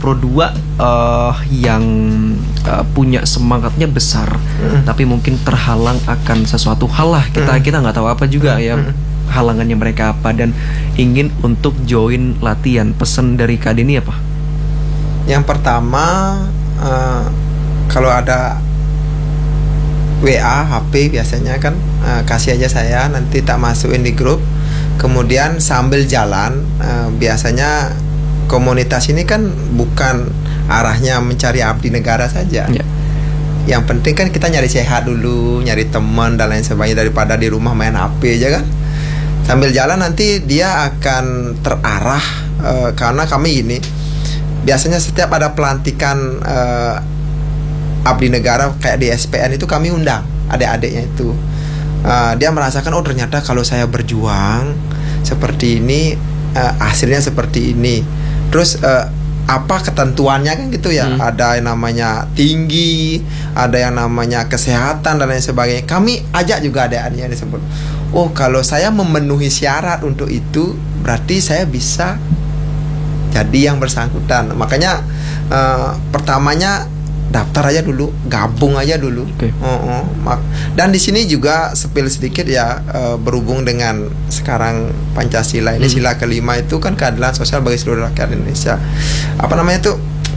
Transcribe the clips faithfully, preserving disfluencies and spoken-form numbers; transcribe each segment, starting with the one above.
Pro dua uh, yang uh, punya semangatnya besar, mm. tapi mungkin terhalang akan sesuatu hal lah, kita mm. kita nggak tahu apa juga mm. ya halangannya mereka apa, dan ingin untuk join latihan. Pesan dari Kak Denny apa? Yang pertama, uh, kalau ada W A, H P biasanya kan uh, kasih aja saya, nanti tak masukin di grup. Kemudian sambil jalan, uh, biasanya komunitas ini kan bukan arahnya mencari abdi negara saja. Yeah. Yang penting kan kita nyari sehat dulu, nyari teman dan lain sebagainya, daripada di rumah main H P aja kan. Sambil jalan nanti dia akan terarah, uh, karena kami ini biasanya setiap ada pelantikan uh, abdi negara kayak di S P N itu kami undang adik-adiknya itu. Uh, dia merasakan, oh ternyata kalau saya berjuang seperti ini, uh, hasilnya seperti ini. Terus uh, apa ketentuannya kan gitu ya, hmm. ada yang namanya tinggi, ada yang namanya kesehatan dan lain sebagainya. Kami ajak juga adik-adiknya disebut, oh kalau saya memenuhi syarat untuk itu, berarti saya bisa jadi yang bersangkutan. Makanya uh, pertamanya daftar aja dulu, gabung aja dulu. Okay. Uh, uh, Dan di sini juga sepil sedikit ya, uh, berhubung dengan sekarang Pancasila ini, hmm. sila kelima itu kan keadilan sosial bagi seluruh rakyat Indonesia. Apa namanya itu?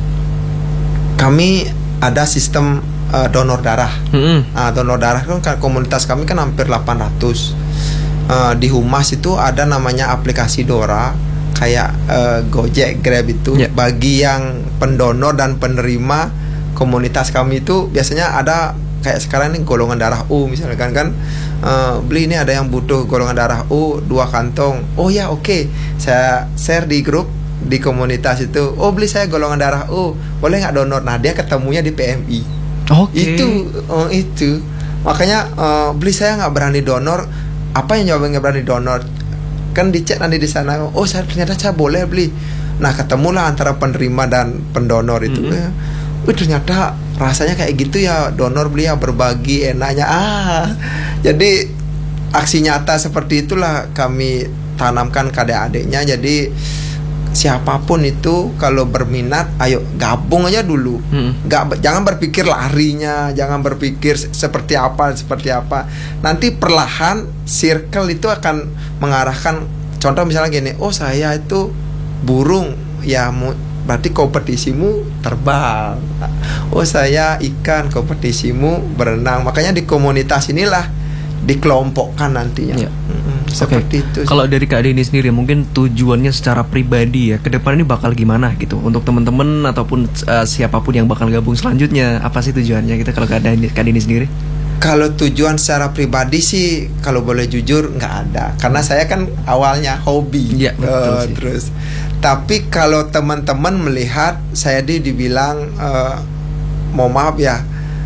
Kami ada sistem uh, donor darah. Hmm. Uh, donor darah kan komunitas kami kan hampir delapan ratus. Uh, di Humas itu ada namanya aplikasi Dora, kayak uh, Gojek, Grab itu, yeah. bagi yang pendonor dan penerima. Komunitas kami itu biasanya ada kayak sekarang ini golongan darah O misalkan kan, uh, beli ini ada yang butuh golongan darah O dua kantong. Oh ya oke, okay. Saya share di grup di komunitas itu. Oh beli saya golongan darah O, boleh nggak donor? Nah dia ketemunya di P M I. Oke. Okay. Itu uh, itu makanya uh, beli saya nggak berani donor. Apa yang jawabnya nggak berani donor? Kan dicek nanti di sana. Oh saya ternyata saya boleh beli. Nah ketemulah antara penerima dan pendonor itu. Mm-hmm. Wih ternyata rasanya kayak gitu ya, donor beli ya, berbagi enaknya. Ah, jadi aksi nyata seperti itulah kami tanamkan ke adik-adiknya. Jadi siapapun itu kalau berminat, ayo gabung aja dulu. hmm. Gak, jangan berpikir larinya, jangan berpikir seperti apa seperti apa. Nanti perlahan circle itu akan mengarahkan. Contoh misalnya gini, oh saya itu burung, ya berarti kompetisimu terbang. Oh saya ikan, kompetisimu berenang. Makanya di komunitas inilah dikelompokkan nantinya. Ya. Mm-hmm. Seperti okay. itu. Kalau dari Kak Denny sendiri, mungkin tujuannya secara pribadi ya, ke depan ini bakal gimana gitu untuk teman-teman ataupun uh, siapapun yang bakal gabung selanjutnya, apa sih tujuannya gitu kalau Kak Denny, Kak Denny sendiri? Kalau tujuan secara pribadi sih, kalau boleh jujur nggak ada, karena saya kan awalnya hobi. Ya, betul uh, sih. Terus tapi kalau teman-teman melihat saya di dibilang uh, mau maaf ya,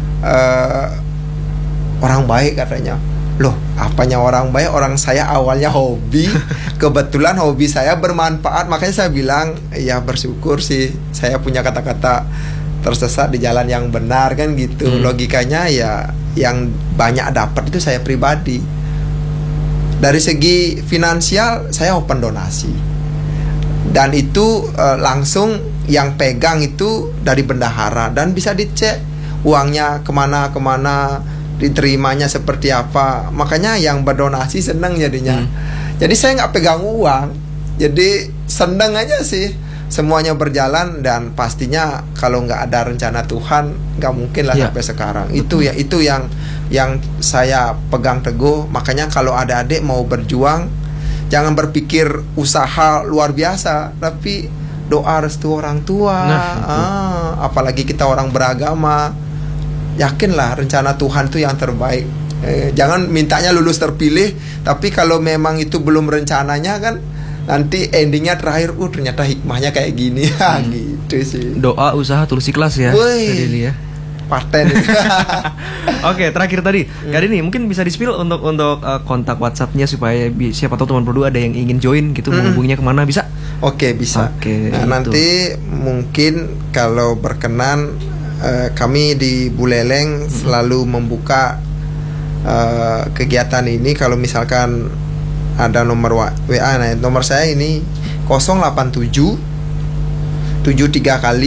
uh, orang baik katanya. Loh, apanya orang baik? Orang saya awalnya hobi, kebetulan hobi saya bermanfaat, makanya saya bilang ya bersyukur sih saya punya kata-kata tersesat di jalan yang benar kan gitu. Hmm. Logikanya ya yang banyak dapat itu saya pribadi. Dari segi finansial saya open donasi. Dan itu uh, langsung yang pegang itu dari bendahara, dan bisa dicek uangnya kemana-kemana, diterimanya seperti apa. Makanya yang berdonasi senang jadinya. hmm. Jadi saya nggak pegang uang, jadi senang aja sih. Semuanya berjalan, dan pastinya kalau nggak ada rencana Tuhan nggak mungkin lah ya. Sampai sekarang. Itu ya, itu yang yang saya pegang teguh. Makanya kalau ada adik mau berjuang, jangan berpikir usaha luar biasa, tapi doa restu orang tua. Nah, ah, apalagi kita orang beragama, yakinlah rencana Tuhan itu yang terbaik. Eh, jangan mintanya lulus terpilih, tapi kalau memang itu belum rencananya kan, nanti endingnya terakhir, uh ternyata hikmahnya kayak gini. hmm. Gitu sih. Doa, usaha, tulus ikhlas ya. Wih, ya. Paten. Oke, terakhir tadi, hmm. Kak Denny mungkin bisa di-spill untuk untuk uh, kontak WhatsApp-nya supaya bi- siapa tahu teman berdua ada yang ingin join gitu, hmm. menghubunginya kemana, bisa? Oke, bisa. Oke. Nah, nanti mungkin kalau berkenan, uh, kami di Buleleng hmm. selalu membuka uh, kegiatan ini. Kalau misalkan ada nomor W A, nah nomor saya ini nol delapan tujuh tujuh tiga kali